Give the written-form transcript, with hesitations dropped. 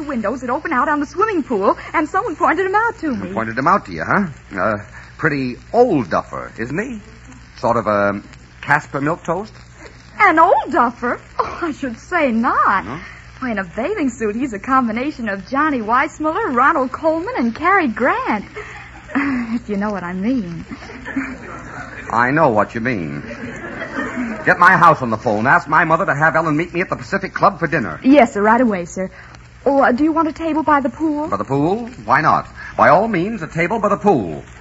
windows that open out on the swimming pool, and someone pointed him out to me. Pointed him out to you, huh? Pretty old duffer, isn't he? Sort of a Casper milk toast? An old duffer? Oh, I should say not. No? Why, in a bathing suit, he's a combination of Johnny Weissmuller, Ronald Coleman, and Cary Grant. If you know what I mean. I know what you mean. Get my house on the phone. Ask my mother to have Ellen meet me at the Pacific Club for dinner. Yes, sir, right away, sir. Oh, do you want a table by the pool? By the pool? Why not? By all means, a table by the pool.